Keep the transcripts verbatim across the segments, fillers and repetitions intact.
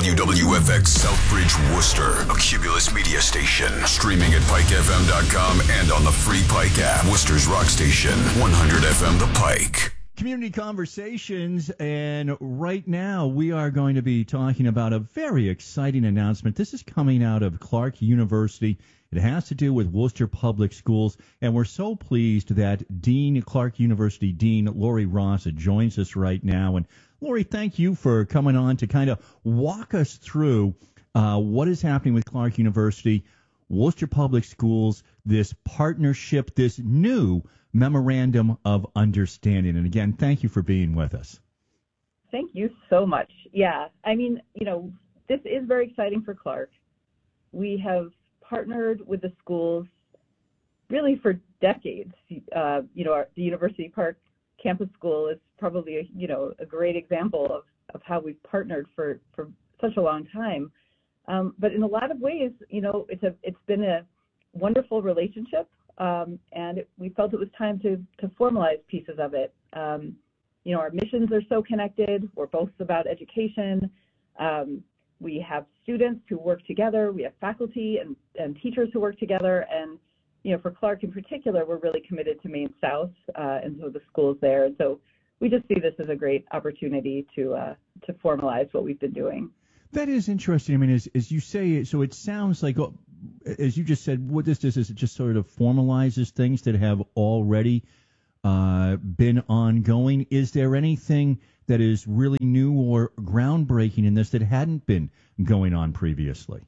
W W F X Southbridge, Worcester, a Cumulus media station. Streaming at pike f m dot com and on the free Pike app. Worcester's rock station, one hundred F M The Pike. Community Conversations, and right now we are going to be talking about a very exciting announcement. This is coming out of Clark University. It has to do with Worcester Public Schools, and we're so pleased that Dean, Clark University Dean Lori Ross joins us right now. And Lori, thank you for coming on to kind of walk us through uh, what is happening with Clark University, Worcester Public Schools, this partnership, this new Memorandum of Understanding. And again, thank you for being with us. Thank you so much. Yeah, I mean, you know, this is very exciting for Clark. We have partnered with the schools really for decades. Uh, you know, our, the University Park Campus School is probably, a, you know, a great example of, of how we've partnered for, for such a long time. Um, but in a lot of ways, you know, it's a it's been a wonderful relationship. Um, and it, we felt it was time to, to formalize pieces of it. Um, you know, our missions are so connected. We're both about education. Um, we have students who work together. We have faculty and, and teachers who work together. And, you know, for Clark in particular, we're really committed to Maine South uh, and so the schools there. And so we just see this as a great opportunity to uh, to formalize what we've been doing. That is interesting. I mean, as, as you say, so it sounds like, as you just said, what this does is it just sort of formalizes things that have already uh, been ongoing. Is there anything that is really new or groundbreaking in this that hadn't been going on previously?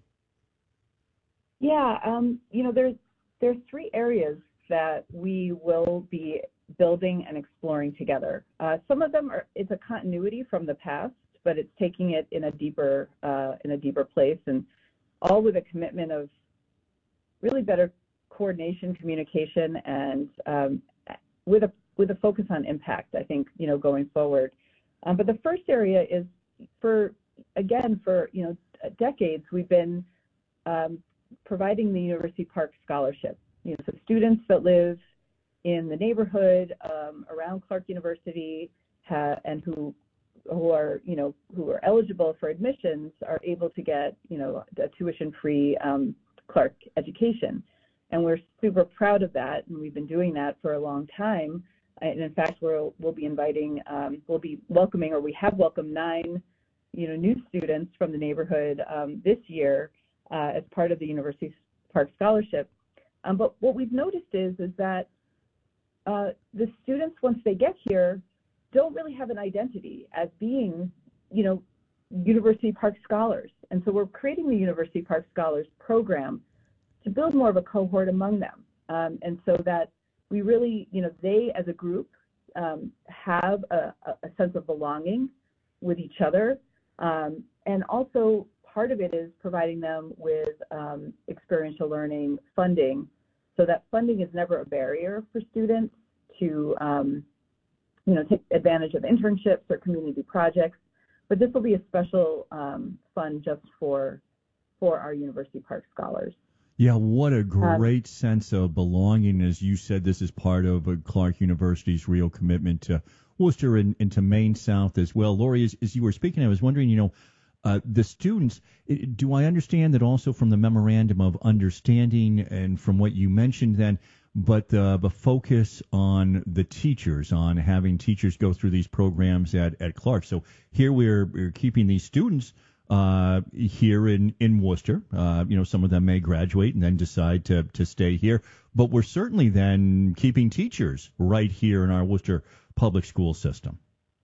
Yeah, um, you know, there's there's three areas that we will be building and exploring together. Uh, some of them are it's a continuity from the past, but it's taking it in a deeper uh, in a deeper place, and all with a commitment of really better coordination, communication, and um, with a with a focus on impact, I think, you know, going forward. Um, but the first area is for, again, for, you know, decades, we've been um, providing the University Park Scholarship. You know, so students that live in the neighborhood um, around Clark University ha- and who who are, you know, who are eligible for admissions are able to get, you know, a tuition-free um, Clark education. And we're super proud of that, and we've been doing that for a long time. And in fact, we'll, we'll be inviting, um, we'll be welcoming, or we have welcomed nine, you know, new students from the neighborhood um, this year uh, as part of the University Park Scholarship. Um, but what we've noticed is, is that uh, the students, once they get here, don't really have an identity as being, you know, University Park Scholars. And so we're creating the University Park Scholars program to build more of a cohort among them. Um, and so that we really, you know, they as a group um, have a, a sense of belonging with each other. Um, and also part of it is providing them with um, experiential learning funding, so that funding is never a barrier for students to, um, you know, take advantage of internships or community projects. But this will be a special um, fund just for for our University Park Scholars. Yeah, what a great um, sense of belonging. As you said, this is part of uh, Clark University's real commitment to Worcester and, and to Maine South as well. Lori, as, as you were speaking, I was wondering, you know, uh, the students, it, do I understand that also from the Memorandum of Understanding and from what you mentioned then, but uh, the focus on the teachers, on having teachers go through these programs at, at Clark. So here we're, we're keeping these students uh, here in, in Worcester. Uh, you know, some of them may graduate and then decide to, to stay here. But we're certainly then keeping teachers right here in our Worcester public school system.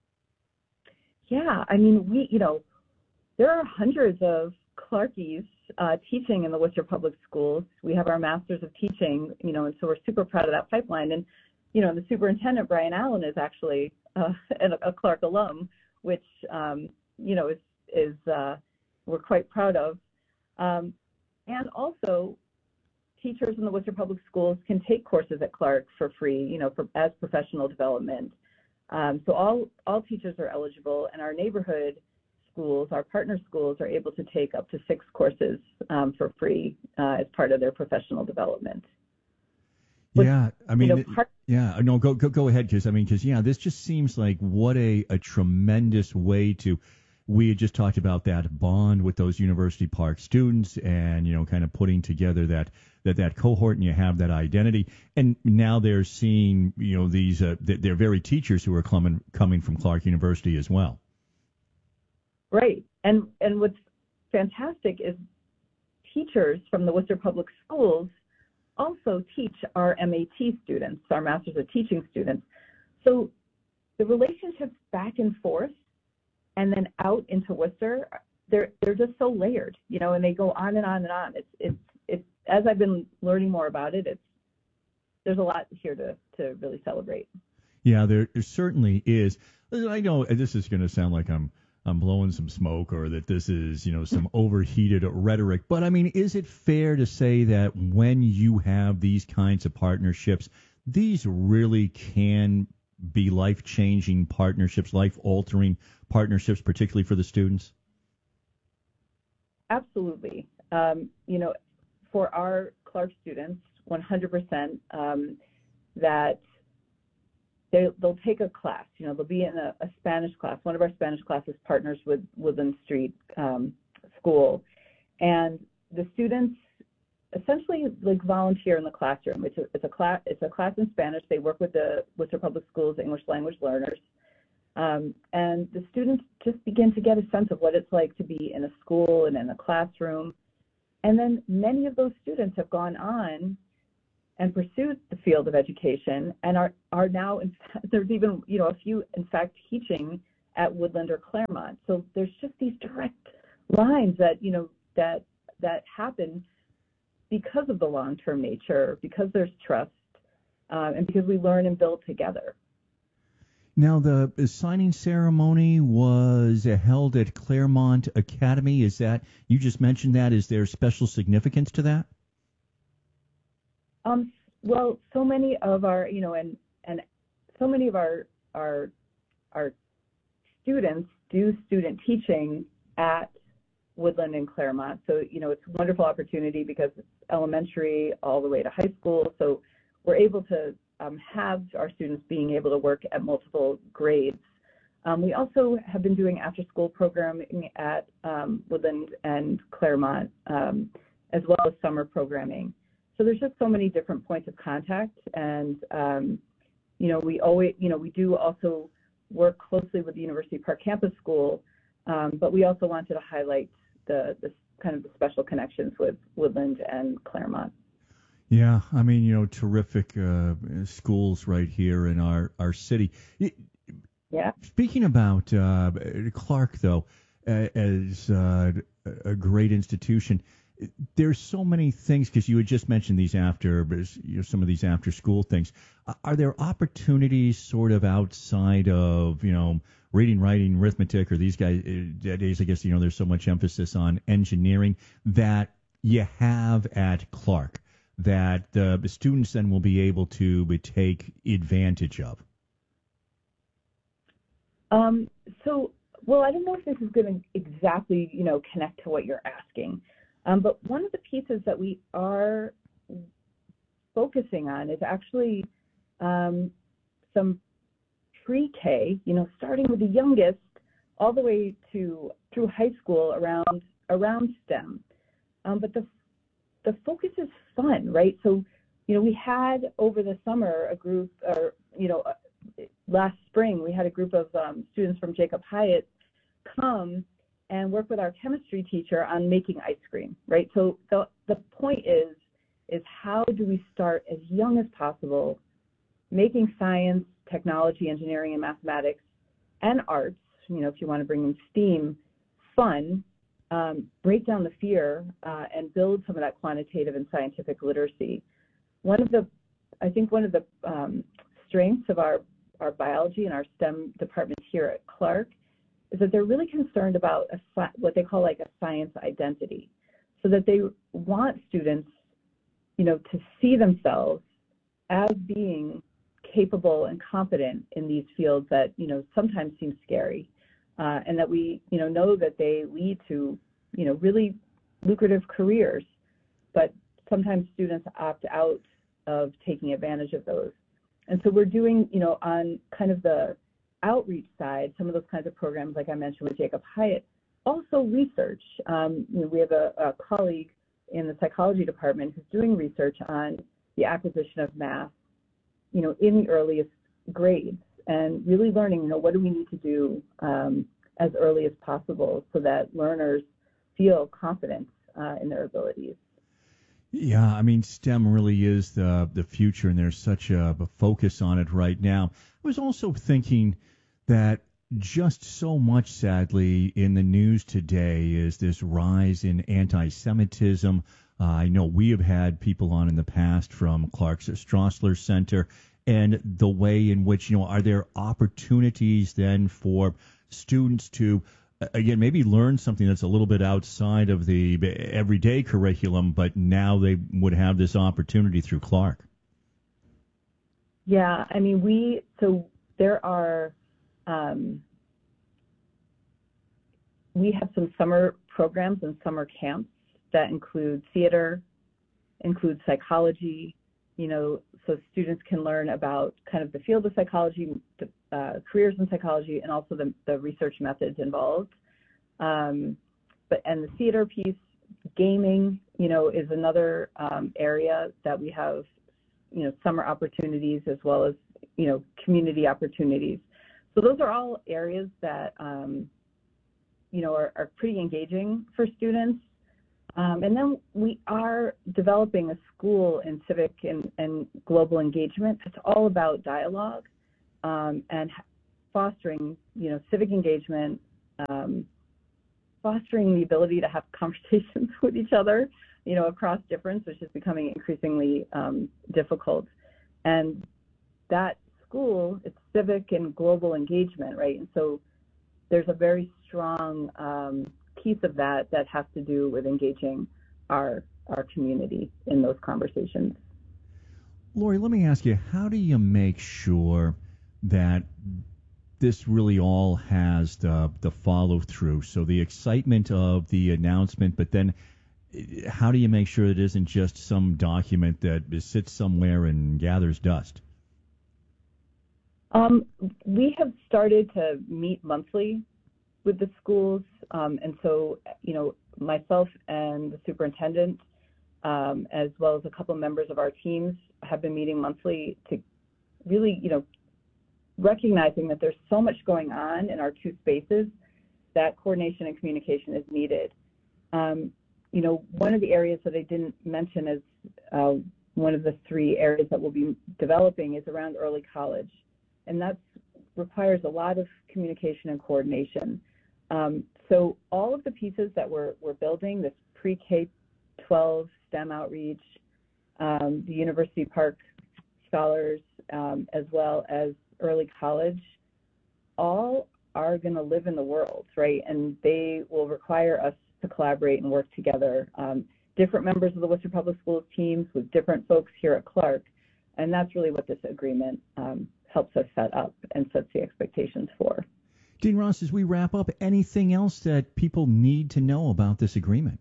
Yeah, I mean, we, you know, there are hundreds of Clarkies uh, teaching in the Worcester Public Schools. We have our Masters of Teaching, you know, and so we're super proud of that pipeline. And, you know, the superintendent, Brian Allen, is actually uh, a Clark alum, which, um, you know, is, is uh, we're quite proud of. Um, and also, teachers in the Worcester Public Schools can take courses at Clark for free, you know, for, as professional development. Um, so all, all teachers are eligible, and our neighborhood schools, our partner schools, are able to take up to six courses um, for free uh, as part of their professional development. Which, yeah, I mean, you know, part- yeah, no, go go go ahead, because I mean, because yeah, this just seems like what a a tremendous way to. we had just talked about that bond with those University Park students, and you know, kind of putting together that that that cohort, and you have that identity. And now they're seeing, you know, these uh, they're very teachers who are coming coming from Clark University as well. Right, and and what's fantastic is teachers from the Worcester Public Schools also teach our M A T students, our Masters of Teaching students. So the relationships back and forth and then out into Worcester, they're they're just so layered, you know, and they go on and on and on. It's it's it's as I've been learning more about it, it's there's a lot here to to really celebrate. Yeah, there, there certainly is. I know this is going to sound like I'm I'm blowing some smoke, or that this is, you know, some overheated rhetoric. But I mean, is it fair to say that when you have these kinds of partnerships, these really can be life-changing partnerships, life-altering partnerships, particularly for the students? Absolutely. Um, you know, for our Clark students, one hundred percent um, that They, they'll take a class, you know, they'll be in a, a Spanish class. One of our Spanish classes partners with Woodland Street um, School. And the students essentially like volunteer in the classroom. It's a, it's a class, it's a class in Spanish. They work with the Worcester Public Schools English language learners. Um, and the students just begin to get a sense of what it's like to be in a school and in a classroom. And then many of those students have gone on and pursued the field of education, and are are now, in fact, there's even, you know, a few, in fact, teaching at Woodland or Claremont. So there's just these direct lines that, you know, that that happen because of the long-term nature, because there's trust, uh, and because we learn and build together. Now, the signing ceremony was held at Claremont Academy. Is that, you just mentioned that, is there special significance to that? Um, well, so many of our, you know, and and so many of our our our students do student teaching at Woodland and Claremont. So, you know, it's a wonderful opportunity because it's elementary all the way to high school. So we're able to um, have our students being able to work at multiple grades. Um, we also have been doing after-school programming at um, Woodland and Claremont, um, as well as summer programming. So there's just so many different points of contact, and um, you know, we always, you know, we do also work closely with the University Park Campus School, um, but we also wanted to highlight the, the kind of the special connections with Woodland and Claremont. Yeah, I mean, you know, terrific uh, schools right here in our our city. Yeah. Speaking about uh, Clark, though, uh, as uh, a great institution, there's so many things, because you had just mentioned these after, you know, some of these after school things. Are there opportunities sort of outside of, you know, reading, writing, arithmetic, or these guys, days, I guess, you know, there's so much emphasis on engineering that you have at Clark that uh, the students then will be able to take advantage of? Um, so, well, I don't know if this is going to exactly, you know, connect to what you're asking. Um, but one of the pieces that we are focusing on is actually um, some pre-K, you know, starting with the youngest all the way to through high school around around STEM. Um, but the the focus is fun, right? So, you know, we had over the summer a group, or you know, last spring we had a group of um, students from Jacob Hyatt come and work with our chemistry teacher on making ice cream, right? So the, the point is, is how do we start as young as possible making science, technology, engineering, and mathematics, and arts, you know, if you want to bring in STEAM, fun, um, break down the fear, uh, and build some of that quantitative and scientific literacy. One of the, I think one of the um, strengths of our, our biology and our STEM departments here at Clark is that they're really concerned about a, what they call like a science identity, so that they want students, you know, to see themselves as being capable and competent in these fields that, you know, sometimes seem scary, uh, and that we, you know, know that they lead to, you know, really lucrative careers, but sometimes students opt out of taking advantage of those. And so we're doing, you know, on kind of the outreach side, some of those kinds of programs, like I mentioned with Jacob Hyatt, also research. Um, you know, we have a, a colleague in the psychology department who's doing research on the acquisition of math, you know, in the earliest grades, and really learning, you know, what do we need to do um, as early as possible so that learners feel confident uh, in their abilities. Yeah, I mean, STEM really is the the future, and there's such a, a focus on it right now. I was also thinking that just so much, sadly, in the news today is this rise in anti-Semitism. Uh, I know we have had people on in the past from Clark Strassler Center, and the way in which, you know, are there opportunities then for students to, again, maybe learn something that's a little bit outside of the everyday curriculum, but now they would have this opportunity through Clark? Yeah, I mean, we, so there are, um, we have some summer programs and summer camps that include theater, include psychology, you know, so students can learn about kind of the field of psychology, the, uh, careers in psychology, and also the, the research methods involved. Um, but and the theater piece, gaming, you know, is another um, area that we have, you know, summer opportunities as well as, you know, community opportunities. So those are all areas that, um, you know, are, are pretty engaging for students. Um, and then we are developing a school in civic and, and global engagement. It's all about dialogue um, and fostering, you know, civic engagement, um, fostering the ability to have conversations with each other, you know, across difference, which is becoming increasingly um, difficult. And that school, it's civic and global engagement, right? And so there's a very strong um, piece of that that has to do with engaging our our community in those conversations. Lori, let me ask you, how do you make sure that this really all has the, the follow-through? So the excitement of the announcement, but then how do you make sure it isn't just some document that sits somewhere and gathers dust? Um, we have started to meet monthly with the schools, um, and so, you know, myself and the superintendent, um, as well as a couple members of our teams, have been meeting monthly to really, you know, recognizing that there's so much going on in our two spaces that coordination and communication is needed. Um, you know, one of the areas that I didn't mention as uh, one of the three areas that we'll be developing is around early college, and that requires a lot of communication and coordination. Um, so all of the pieces that we're, we're building, this pre-K twelve STEM outreach, um, the University Park Scholars, um, as well as early college, all are going to live in the world, right? And they will require us to collaborate and work together. Um, different members of the Worcester Public Schools teams with different folks here at Clark. And that's really what this agreement um, helps us set up and sets the expectations for. Dean Ross, as we wrap up, anything else that people need to know about this agreement?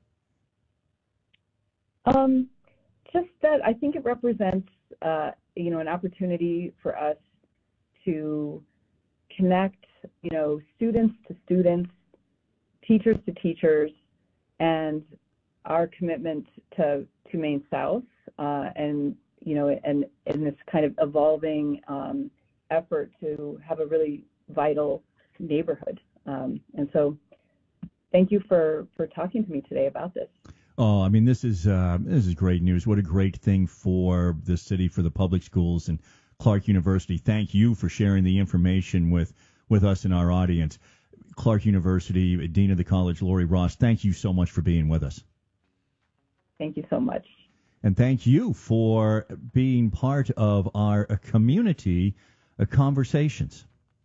Um, just that I think it represents, uh, you know, an opportunity for us to connect, you know, students to students, teachers to teachers, and our commitment to, to Maine South, uh, and, you know, and, and this kind of evolving um, effort to have a really vital neighborhood. Um, and so thank you for, for talking to me today about this. Oh, I mean, this is uh, this is great news. What a great thing for the city, for the public schools, and Clark University. Thank you for sharing the information with, with us and our audience. Clark University, Dean of the College, Lori Ross, thank you so much for being with us. Thank you so much. And thank you for being part of our community uh, conversations.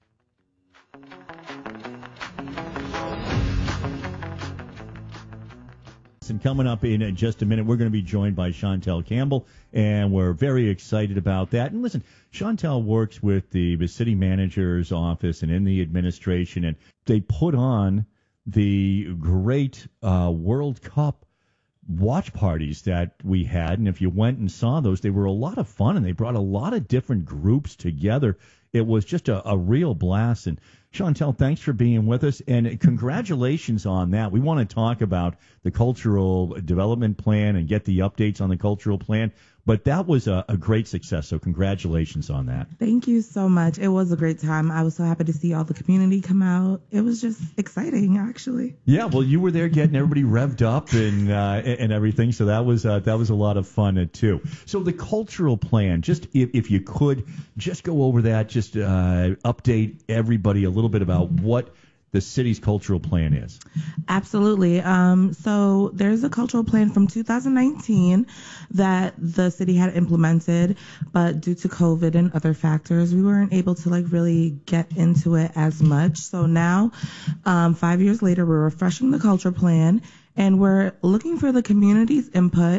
And coming up in just a minute, we're going to be joined by Chantel Campbell, and we're very excited about that. And listen, Chantel works with the, the city manager's office and in the administration, and they put on the great uh, World Cup watch parties that we had. And if you went and saw those, they were a lot of fun, and they brought a lot of different groups together it was just a, a real blast. And Chantel, thanks for being with us, and congratulations on that. We want to talk about the cultural development plan and get the updates on the cultural plan, but that was a, a great success, so congratulations on that. Thank you so much. It was a great time. I was so happy to see all the community come out. It was just exciting, actually. Yeah, well, you were there getting everybody revved up and uh, and everything, so that was uh, that was a lot of fun uh, too. So the cultural plan, just if, if you could, just go over that, just uh, update everybody a little bit about what the city's cultural plan is. Absolutely. Um, so there's a cultural plan from two thousand nineteen that the city had implemented, but due to COVID and other factors, we weren't able to like really get into it as much. So now, um, five years later, we're refreshing the cultural plan and we're looking for the community's input.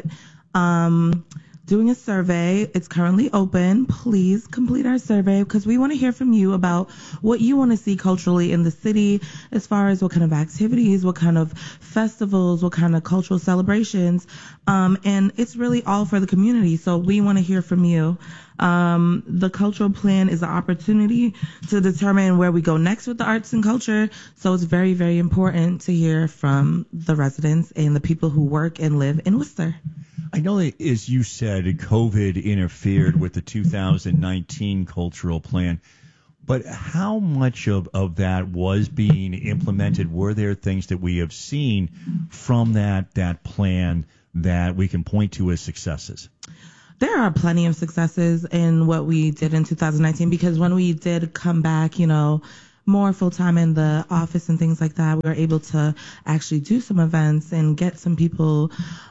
Um, doing a survey. It's currently open. Please complete our survey because we want to hear from you about what you want to see culturally in the city as far as what kind of activities, what kind of festivals, what kind of cultural celebrations. Um, and it's really all for the community. So we want to hear from you. Um, the cultural plan is an opportunity to determine where we go next with the arts and culture. So it's very, very important to hear from the residents and the people who work and live in Worcester. I know that, as you said, COVID interfered with the two thousand nineteen cultural plan, but how much of, of that was being implemented? Were there things that we have seen from that, that plan that we can point to as successes? There are plenty of successes in what we did in two thousand nineteen because when we did come back, you know, more full-time in the office and things like that, we were able to actually do some events and get some people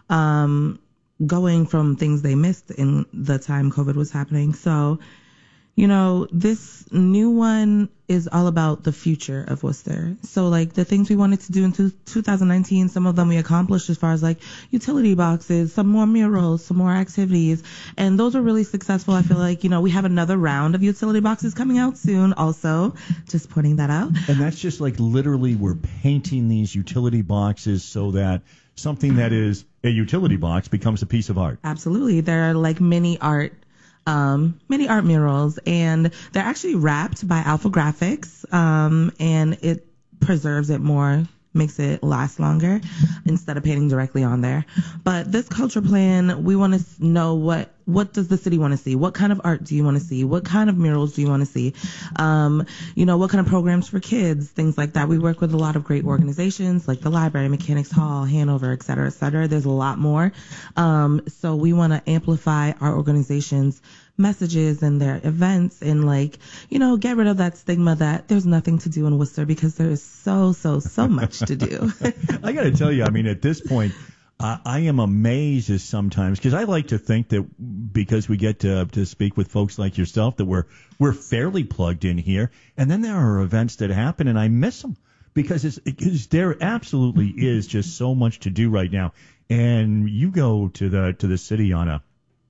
um going from things they missed in the time COVID was happening. So, you know, this new one is all about the future of Worcester. So, like, the things we wanted to do in two thousand nineteen, some of them we accomplished as far as, like, utility boxes, some more murals, some more activities. And those were really successful. I feel like, you know, we have another round of utility boxes coming out soon also. Just pointing that out. And that's just, like, literally we're painting these utility boxes so that something that is a utility box becomes a piece of art. Absolutely. There are, like, mini art Um, many art murals, and they're actually wrapped by Alpha Graphics, um, and it preserves it more, makes it last longer instead of painting directly on there. But this culture plan, we want to know what what does the city want to see? What kind of art do you want to see? What kind of murals do you want to see? Um, you know, what kind of programs for kids, things like that. We work with a lot of great organizations like the library, Mechanics Hall, Hanover, et cetera, et cetera. There's a lot more. Um, so we want to amplify our organization's messages and their events and, like, you know, get rid of that stigma that there's nothing to do in Worcester because there is so, so, so much to do. I got to tell you, I mean, at this point, Uh, I am amazed as sometimes, because I like to think that because we get to to speak with folks like yourself that we're we're fairly plugged in here, and then there are events that happen and I miss them because it's because there absolutely is just so much to do right now. And you go to the to the city on a,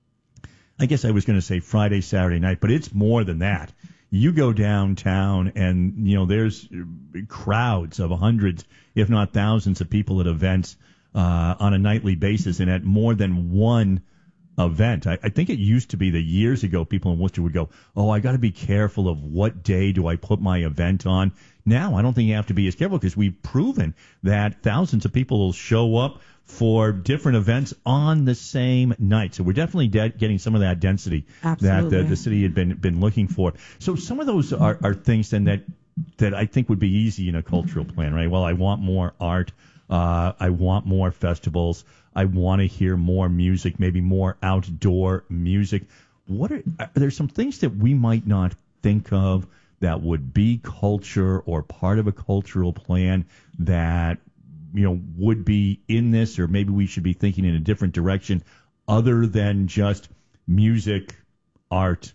I guess I was going to say Friday, Saturday night, but it's more than that. You go downtown and, you know, there's crowds of hundreds, if not thousands of people at events Uh, on a nightly basis and at more than one event. I, I think it used to be that years ago people in Worcester would go, oh, I got to be careful of what day do I put my event on. Now I don't think you have to be as careful because we've proven that thousands of people will show up for different events on the same night. So we're definitely de- getting some of that density Absolutely. that uh, the city had been been looking for. So some of those are, are things then that that I think would be easy in a cultural plan, right? Well, I want more art. Uh, I want more festivals. I want to hear more music, maybe more outdoor music. What are, are there some things that we might not think of that would be culture or part of a cultural plan that, you know, would be in this, or maybe we should be thinking in a different direction other than just music, art,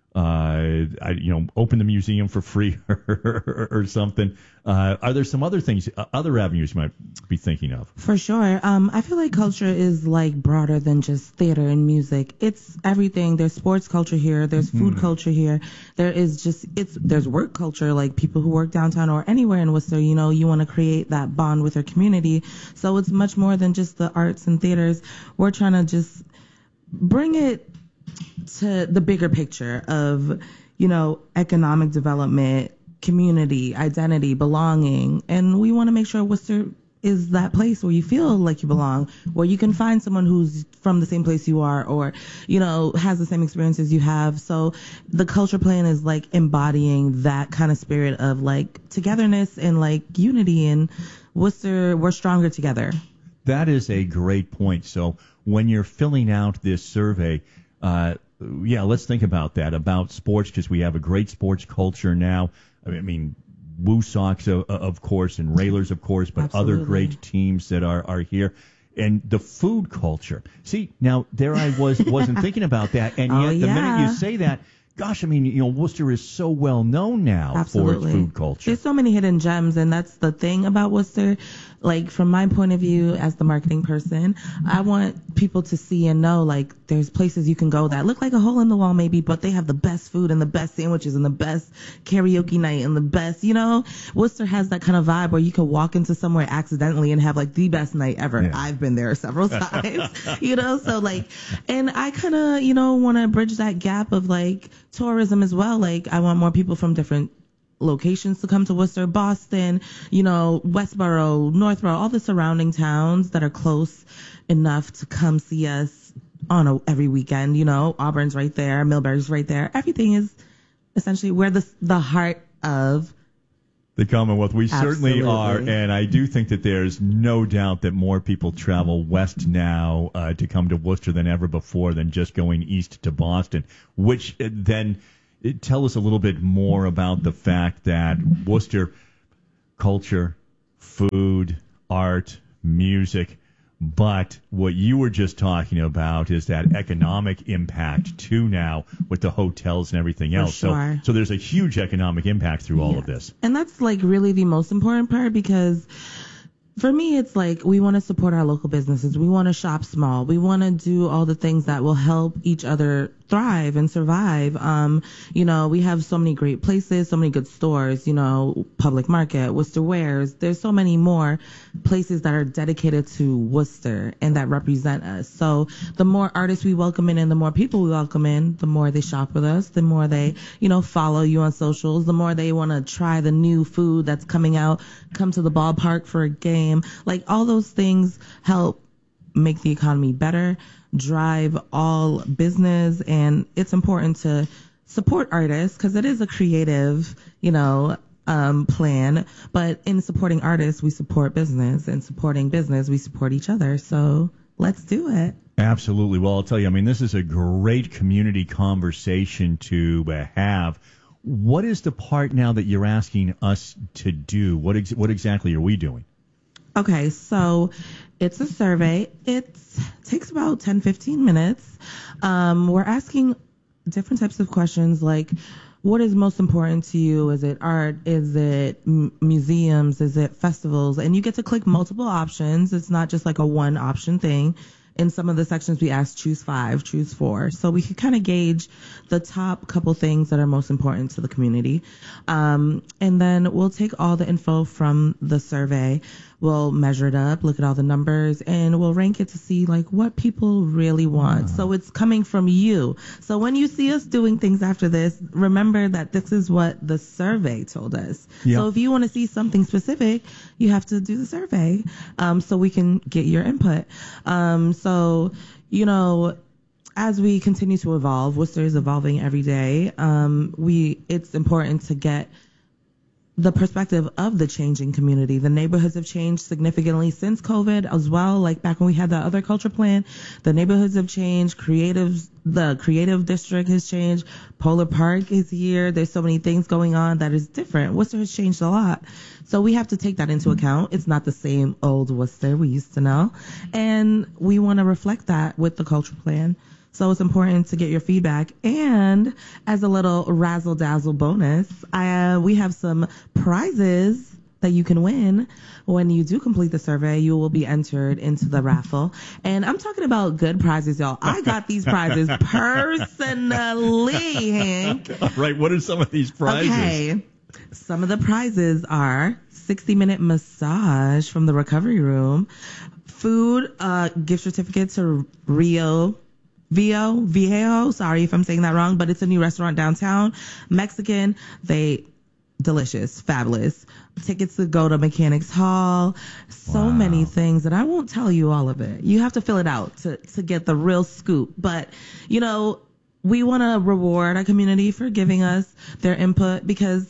uh, I, you know, open the museum for free or, or something. Uh, are there some other things, uh, other avenues you might be thinking of? For sure. Um, I feel like culture is like broader than just theater and music. It's everything. There's sports culture here. There's food mm. culture here. There is just, it's, there's work culture, like people who work downtown or anywhere in Worcester, you know, you want to create that bond with your community. So it's much more than just the arts and theaters. We're trying to just bring it to the bigger picture of, you know, economic development, community, identity, belonging. And we want to make sure Worcester is that place where you feel like you belong, where you can find someone who's from the same place you are, or, you know, has the same experiences you have. So the culture plan is like embodying that kind of spirit of like togetherness and like unity, and Worcester, we're stronger together. That is a great point. So when you're filling out this survey, uh, yeah, let's think about that, about sports, because we have a great sports culture now. I mean, Woo Sox, of, of course, and Railers, of course, but Absolutely. other great teams that are, are here. And the food culture. See, now, there I was, wasn't thinking about that, and Oh, yet the yeah. minute you say that, gosh, I mean, you know, Worcester is so well known now Absolutely. for its food culture. There's so many hidden gems, and that's the thing about Worcester. Like, from my point of view as the marketing person, I want people to see and know, like, there's places you can go that look like a hole in the wall maybe, but they have the best food and the best sandwiches and the best karaoke night and the best, you know? Worcester has that kind of vibe where you can walk into somewhere accidentally and have, like, the best night ever. Yeah. I've been there several times, you know? So, like, and I kind of, you know, want to bridge that gap of, like, tourism as well. Like, I want more people from different locations to come to Worcester, Boston, you know, Westboro, Northborough, all the surrounding towns that are close enough to come see us on a, every weekend. You know, Auburn's right there, Millbury's right there. Everything is essentially where the the heart of the Commonwealth. We certainly Absolutely. are, and I do think that there's no doubt that more people travel west now uh, to come to Worcester than ever before, than just going east to Boston, which uh, then uh, tell us a little bit more about the fact that Worcester culture, food, art, music, but what you were just talking about is that economic impact too now with the hotels and everything For else. sure. So, so there's a huge economic impact through all of this. And that's like really the most important part, because for me, it's like we want to support our local businesses. We want to shop small. We want to do all the things that will help each other thrive and survive. Um, you know, we have so many great places, so many good stores, you know, Public Market, Worcester Wares. There's so many more places that are dedicated to Worcester and that represent us. So the more artists we welcome in and the more people we welcome in, the more they shop with us, the more they, you know, follow you on socials, the more they want to try the new food that's coming out, come to the ballpark for a game. Like, all those things help make the economy better, drive all business, and it's important to support artists because it is a creative, you know, um, plan. But in supporting artists, we support business, and supporting business, we support each other. So let's do it. Absolutely. Well, I'll tell you, I mean, this is a great community conversation to uh, have. What is the part now that you're asking us to do? What ex- what exactly are we doing? Okay, so it's a survey. It takes about ten, fifteen minutes. Um, we're asking different types of questions like, what is most important to you? Is it art? Is it m- museums? Is it festivals? And you get to click multiple options. It's not just like a one option thing. In some of the sections, we ask choose five, choose four. So we can kind of gauge the top couple things that are most important to the community. Um, and then we'll take all the info from the survey. We'll measure it up, look at all the numbers, and we'll rank it to see like what people really want. So it's coming from you. So when you see us doing things after this, remember that this is what the survey told us. Yeah. So if you want to see something specific, you have to do the survey, um, so we can get your input. Um, so, you know, as we continue to evolve, Worcester is evolving every day. Um, we, it's important to get the perspective of the changing community. The neighborhoods have changed significantly since COVID as well. Like back when we had that other culture plan, the neighborhoods have changed. Creatives, the creative district has changed. Polar Park is here. There's so many things going on that is different. Worcester has changed a lot. So we have to take that into account. It's not the same old Worcester we used to know. And we want to reflect that with the culture plan. So it's important to get your feedback. And as a little razzle dazzle bonus, I, uh, we have some prizes that you can win. When you do complete the survey, you will be entered into the raffle. And I'm talking about good prizes, y'all. I got these prizes personally, Hank. All right, what are some of these prizes? Okay. Some of the prizes are sixty minute massage from the recovery room, food, uh, gift certificate to Rio Vio, Viejo, sorry if I'm saying that wrong, but it's a new restaurant downtown. Mexican, they delicious, fabulous. Tickets to go to Mechanics Hall, so Wow. many things, and I won't tell you all of it. You have to fill it out to, to get the real scoop. But, you know, we want to reward our community for giving us their input, because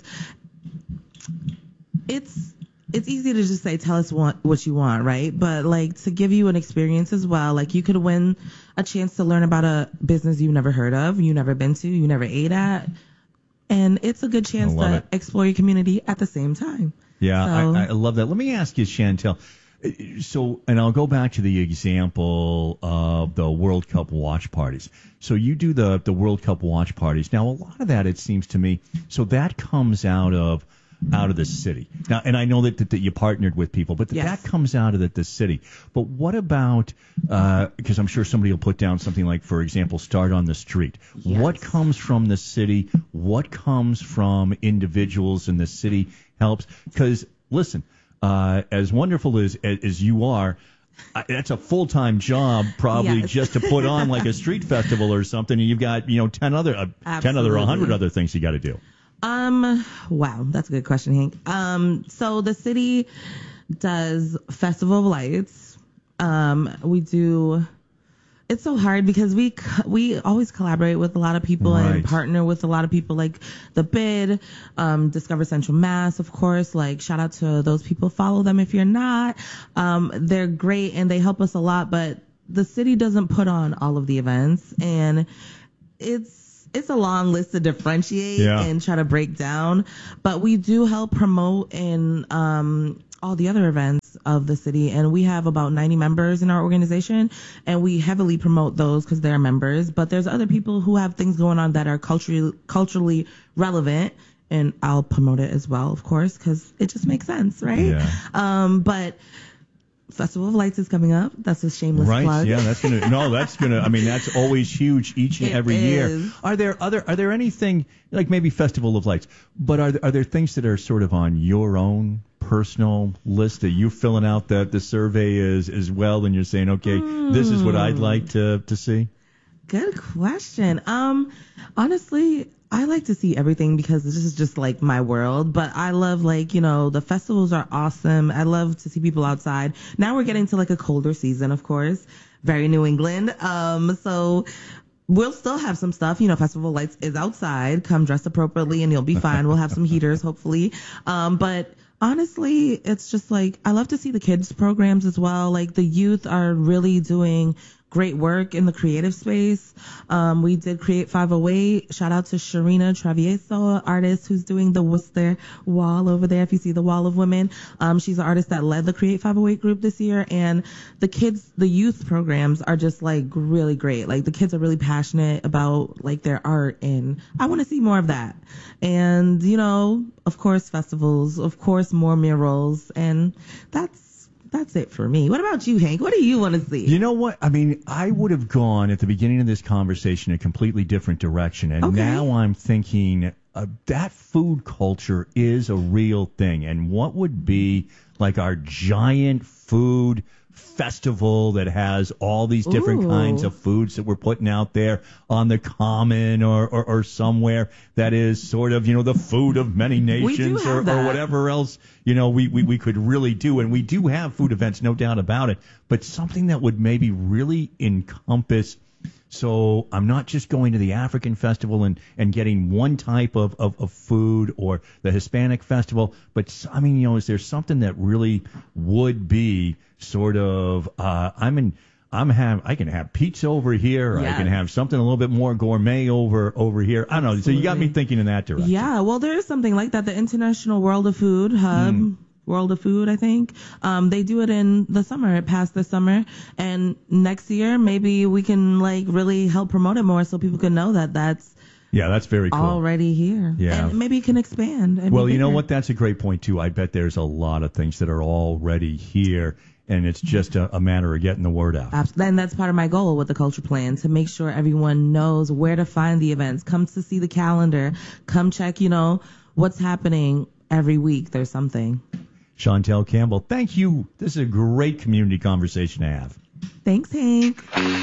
it's it's easy to just say, tell us what, what you want, right? But, like, to give you an experience as well, like, you could win a chance to learn about a business you've never heard of, you never been to, you never ate at. And it's a good chance I love to it. explore your community at the same time. Yeah, So- I, I love that. Let me ask you, Chantel. So, and I'll go back to the example of the World Cup watch parties. So you do the, the World Cup watch parties. Now, a lot of that, it seems to me, so that comes out of out of the city. Now, and I know that, that, that you partnered with people, but Yes. that comes out of the, the city. But what about, uh, because I'm sure somebody will put down something like, for example, Start on the Street. Yes. What comes from the city? What comes from individuals and the city helps? Because, listen, uh, as wonderful as, as you are, I, that's a full-time job, probably, Yes. just to put on like a street festival or something. And you've got, you know, ten other, uh, ten other, a hundred Absolutely. other things you got to do. Um, wow, that's a good question, Hank. Um, so the city does Festival of Lights. Um, we do. It's so hard because we co- we always collaborate with a lot of people Right. and partner with a lot of people, like the Bid, um, Discover Central Mass, of course. Like, shout out to those people. Follow them if you're not. Um, they're great and they help us a lot. But the city doesn't put on all of the events, and it's it's a long list to differentiate Yeah. and try to break down. But we do help promote in um, all the other events of the city, and we have about ninety members in our organization, and we heavily promote those because they're members. But there's other people who have things going on that are culturally culturally relevant, and I'll promote it as well, of course, because it just makes sense, right? Yeah. Um, but Festival of Lights is coming up. That's a shameless Right. plug. Yeah, that's gonna. No, that's gonna. I mean, that's always huge each and It every year. is. Are there other? Are there anything like maybe Festival of Lights? But are there, are there things that are sort of on your own personal list that you filling out the the survey is as well, and you're saying, okay, this is what I'd like to to see. Good question. Um, honestly, I like to see everything because this is just like my world. But I love, like, you know, the festivals are awesome. I love to see people outside. Now we're getting to like a colder season, of course. Very New England. Um, so we'll still have some stuff. You know, Festival of Lights is outside. Come dress appropriately and you'll be fine. We'll have some heaters, hopefully. Um, but honestly, it's just like, I love to see the kids programs as well. Like, the youth are really doing great work in the creative space. Um, we did Create five oh eight. Shout out to Sharina Travieso, artist who's doing the Worcester wall over there. If you see the wall of women, um, she's an artist that led the Create five oh eight group this year. And the kids, the youth programs are just like really great. Like, the kids are really passionate about like their art, and I want to see more of that. And, you know, of course, festivals, of course, more murals, and that's That's it for me. What about you, Hank? What do you want to see? You know what? I mean, I would have gone at the beginning of this conversation a completely different direction, and Okay. now I'm thinking uh, that food culture is a real thing. And what would be like our giant food festival that has all these different Ooh. kinds of foods that we're putting out there on the common or, or, or somewhere that is sort of, you know, the food of many nations have or, or that. whatever else, you know, we, we, we could really do. And we do have food events, no doubt about it, but something that would maybe really encompass. So I'm not just going to the African festival and, and getting one type of, of, of food or the Hispanic festival, but s- I mean, you know, is there something that really would be sort of, uh, I'm in, I'm have, I can have pizza over here, or I Yes. can have something a little bit more gourmet over, over here. I don't know. So you got me Absolutely. thinking in that direction. Yeah, well, there is something like that. The International World of Food Hub, Hmm. World of Food, I think. Um, they do it in the summer. It passed this summer, and next year maybe we can like really help promote it more so people can know that that's Yeah, that's very cool. already here. Yeah. and maybe it can expand. and be Well, you know bigger. what? That's a great point, too. I bet there's a lot of things that are already here, and it's just a, a matter of getting the word out. Abs- And that's part of my goal with the culture plan, to make sure everyone knows where to find the events. Come to see the calendar. Come check, you know, what's happening every week. There's something. Chantel Campbell, thank you. This is a great community conversation to have. Thanks, Hank.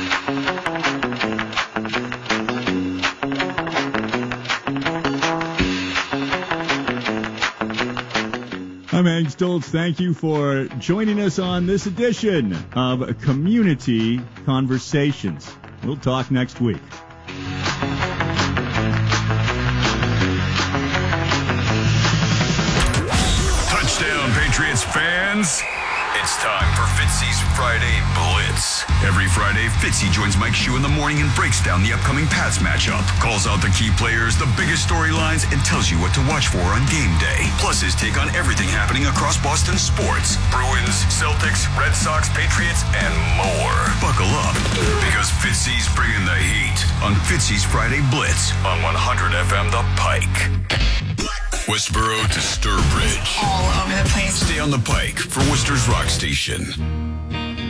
I'm Hank Stoltz. Thank you for joining us on this edition of Community Conversations. We'll talk next week. Touchdown, Patriots fans. It's time for Fitzy's Friday Blitz. Every Friday, Fitzy joins Mike Shue in the morning and breaks down the upcoming Pats matchup, calls out the key players, the biggest storylines, and tells you what to watch for on game day. Plus his take on everything happening across Boston sports. Bruins, Celtics, Red Sox, Patriots, and more. Buckle up, because Fitzy's bringing the heat on Fitzy's Friday Blitz on one hundred F M The Pike. Westboro to Sturbridge. All over the place. Stay on the Pike for Worcester's Rock Station.